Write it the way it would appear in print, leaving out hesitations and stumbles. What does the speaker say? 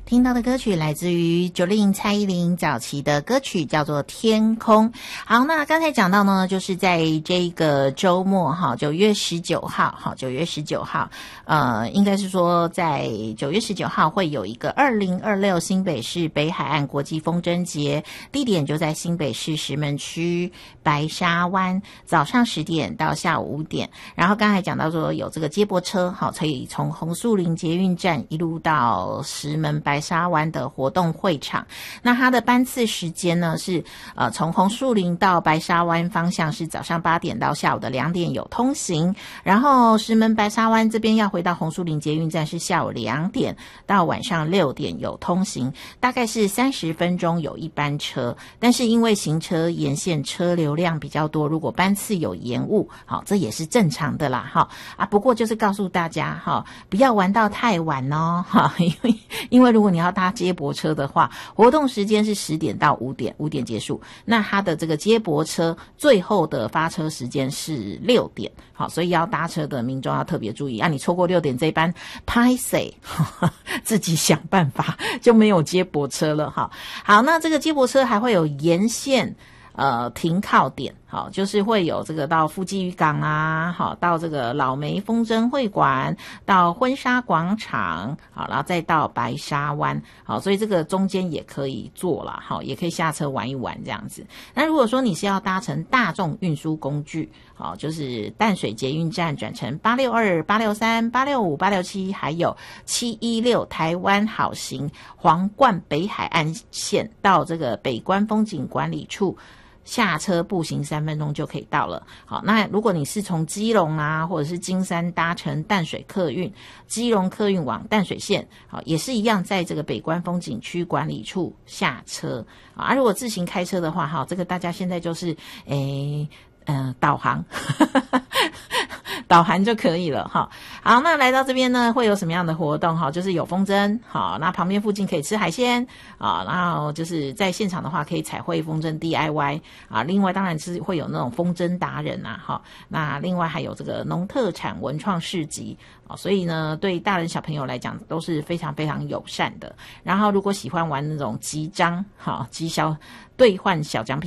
听到的歌曲来自于Jolin蔡依林早期的歌曲，叫做《天空》。好，那刚才讲到呢，就是在这个周末哈，9月19号，好，9月19号，应该是说在9月19号会有一个2026新北市北海岸国际风筝节，地点就在新北市石门区白沙湾，早上10点到下午5点。然后刚才讲到说有这个接驳车，好，可以从红树林捷运站一路到石门白沙湾的活动会场。那它的班次时间呢是从红树林到白沙湾方向是早上8点到下午的2点有通行，然后石门白沙湾这边要回到红树林捷运站是下午2点到晚上6点有通行，大概是30分钟有一班车，但是因为行车沿线车流量比较多，如果班次有延误，好，这也是正常的啦，哈啊，不过就是告诉大家哈，不要玩到太晚哦，哈，因为如果你要搭接驳车的话，活动时间是10点到5点，5点结束。那它的这个接驳车最后的发车时间是6点，好，所以要搭车的民众要特别注意啊！你错过6点这一班，拍谁自己想办法，就没有接驳车了哈。好，那这个接驳车还会有沿线停靠点，好，就是会有这个到富基渔港啊，好，到这个老梅风筝会馆，到婚纱广场，好，然后再到白沙湾，好，所以这个中间也可以坐啦，好，也可以下车玩一玩这样子。那如果说你是要搭乘大众运输工具，好，就是淡水捷运站转乘862、863、865、867，还有716台湾好行皇冠北海岸线到这个北关风景管理处。下车步行3分钟就可以到了。好，那如果你是从基隆啊，或者是金山搭乘淡水客运，基隆客运往淡水线，好，也是一样在这个北关风景区管理处下车。啊，如果自行开车的话，哈，这个大家现在就是导航导航就可以了哈。好，那来到这边呢，会有什么样的活动哈？就是有风筝，好，那旁边附近可以吃海鲜啊，然后就是在现场的话可以彩绘风筝 DIY 啊。另外当然是会有那种风筝达人啊，哈。那另外还有这个农特产文创市集啊，所以呢，对大人小朋友来讲都是非常非常友善的。然后如果喜欢玩那种集章，好，绩效兑换小奖品。